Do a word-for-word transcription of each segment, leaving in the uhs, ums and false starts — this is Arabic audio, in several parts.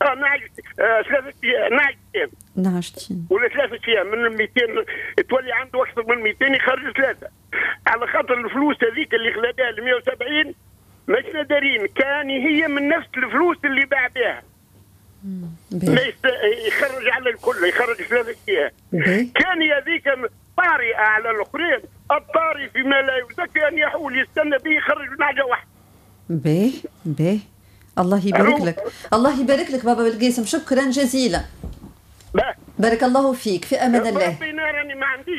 اه نعجت آه ثلاثة ايام نعجتين نعجتين ولا ثلاثة ايام من مئتين تولي عنده اكثر من مئتين يخرج ثلاثة على خاطر الفلوس هذيك اللي خلادها ل مئة وسبعين مش دارين كان هي من نفس الفلوس اللي باع بها. ما يخرج على الكل يخرج ثلاثة ايام. كان هذيك طارئة على الاخرين الطاري فيما لا يزكي ان يحول يستنى به يخرج من حاجة واحدة. باهي باهي الله يبارك لك الله يبارك لك بابا بالقاسم شكرا جزيلا. بارك الله فيك في امان الله. ربي راني ما عنديش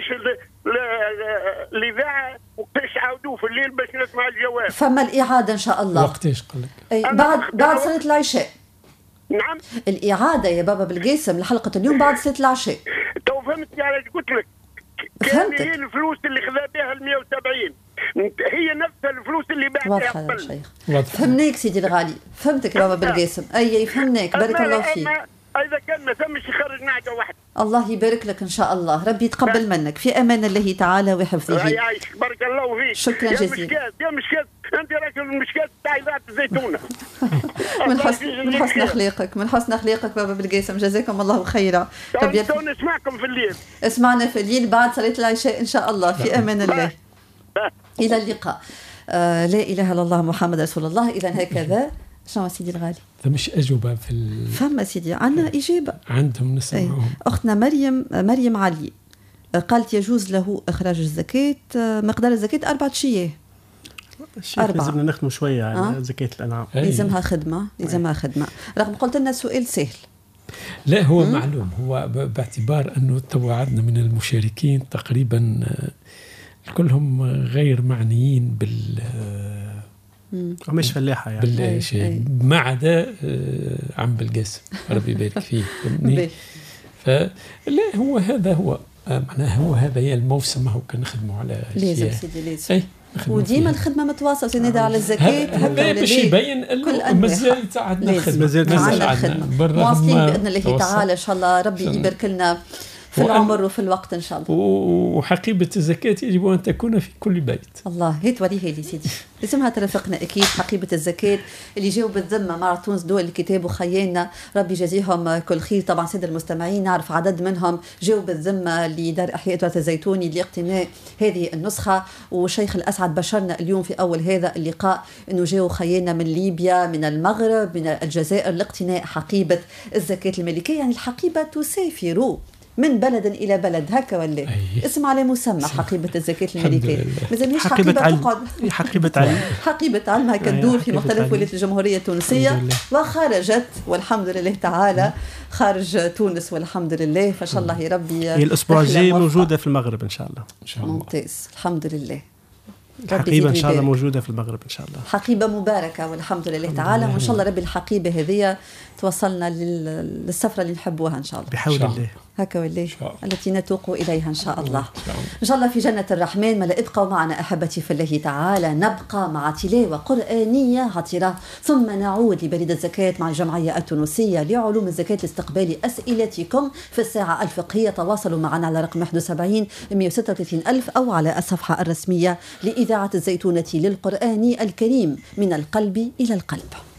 الاذاعه وقتاش عاودوه في الليل باش نسمع الجواب. فما الاعاده ان شاء الله. وقتاش قال لك؟ بعد بعد صلاه العشاء. نعم الاعاده يا بابا بالقاسم لحلقه اليوم بعد صلاه العشاء. تو فهمت علاش قلت لك. فهمتك. هي الفلوس اللي خذا بها ال مئة وسبعين هي نفس الفلوس اللي باع بها قبل. واضحه يا شيخ. فهمناك سيدي الغالي فهمتك يا بابا بالقاسم. اي فهمناك بارك الله فيك. إذا كان ما ثمش يخرج نعجة واحدة. الله يبارك لك إن شاء الله ربي يتقبل منك في أمان الله تعالى وحفظه. يعيشك بارك الله فيك. شكرا جزيلا. يا مشكات أنت راك المشكات تاع إذاعة الزيتونة. من حسن من حسن أخلاقك من حسن أخلاقك بابا بالقاسم جزاكم الله خيرا. ربي نسمعكم في الليل. اسمعنا في الليل بعد صلاة العشاء إن شاء الله في أمان الله. إلى اللقاء. آه لا إله إلا الله محمد رسول الله. إذا هكذا شنو سيدي الغالي؟ مش أجوبة في ال... فما سيدي عندنا إجابة عندهم نسمعهم. أختنا مريم مريم علي قالت يجوز له إخراج الزكاة مقدار الزكاة أربعة شياه. أربعة لازمنا نخدموا شوية على أه؟ زكاة الأنعام. لازمها خدمة لازمها خدمة رغم قلت لنا سؤال سهل. لا هو م? معلوم هو باعتبار أنه تو عدنا من المشاركين تقريبا كلهم غير معنيين بال مش فلاحة يعني بالشيء ما عدا عم بالقاسم ربي يبارك فيه. فلا هو هذا هو معناها هو هذا هي الموسم هو كان نخدموا على لازم سيدي لازم وديما الخدمه متواصله سيدي على الزكاه هكا باش يبين مازال عندنا خدمه مازال عندنا مواصلين باذن الله تعالى ان شاء الله ربي يبارك لنا في العمر وفي الوقت إن شاء الله. وحقيبة الزكاة يجب أن تكون في كل بيت. الله هي توريها لي سيدي لازمها ترافقنا أكيد حقيبة الزكاة اللي جاوا بالذمة مع تونس دول الكتاب وخيالنا ربي يجازيهم كل خير. طبعا سيد المستمعين نعرف عدد منهم جاوا بالذمة لدار أحياء تراث الزيتوني لاقتناء هذه النسخة وشيخ الأسعد بشرنا اليوم في أول هذا اللقاء أنه جاوا خيالنا من ليبيا من المغرب من الجزائر لاقتناء حقيبة الزكاة الملكية. يعني الحقيبة تسافر من بلد إلى بلد هكا ولا أيه. اسم على مسمى حقيبة الزكاة الملكية مازالنيش حقيبة علم. تقعد حقيبة علم حقيبة علم هكا تدور في مختلف ولايات الجمهورية التونسية وخرجت والحمد لله تعالى خارج تونس والحمد لله فشاء الله يا ربي. الأسبوع الجاي موجودة في المغرب إن شاء الله. إن شاء الله ممتاز الحمد لله. حقيبة إن شاء الله موجودة في المغرب إن شاء الله. حقيبة مباركة والحمد لله تعالى وإن شاء الله ربي الحقيبة هذه توصلنا للسفرة اللي نحبوها إن شاء الله. بحول الله. هكا والله التي نتوق إليها إن شاء الله. إن شاء الله في جنة الرحمن. ملا ابقوا معنا أحبتي في الله تعالى نبقى مع تلاوة قرآنية عطرة ثم نعود لبريد الزكاة مع الجمعية التونسية لعلوم الزكاة لاستقبال أسئلتكم في الساعة الفقهية. تواصلوا معنا على رقم واحد وسبعين مئة وستة وثلاثين ألف أو على الصفحة الرسمية لإذاعة الزيتونة للقرآن الكريم من القلب إلى القلب.